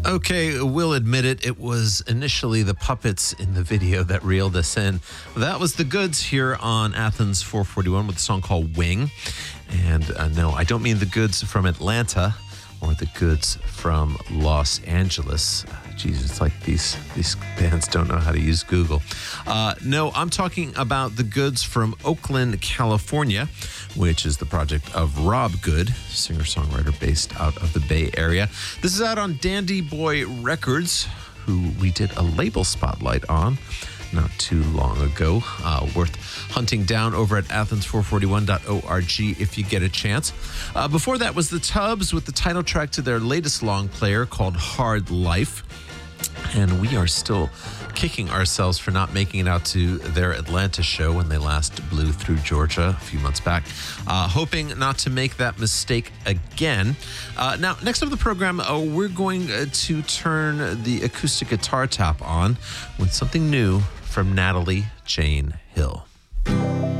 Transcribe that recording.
Okay, we'll admit it. It was initially the puppets in the video that reeled us in. That was the Goods here on Athens 441 with a song called Wing. And no, I don't mean the Goods from Atlanta or the Goods from Los Angeles. Jeez, it's like these bands don't know how to use Google. No, I'm talking about the Goods from Oakland, California, which is the project of Rob Good, singer-songwriter based out of the Bay Area. This is out on Dandy Boy Records, who we did a label spotlight on not too long ago. Worth hunting down over at athens441.org if you get a chance. Before that was the Tubbs with the title track to their latest long player called Hard Life. And we are still kicking ourselves for not making it out to their Atlanta show when they last blew through Georgia a few months back. Hoping not to make that mistake again. Now, next up the program, we're going to turn the acoustic guitar tap on with something new from Natalie Jane Hill.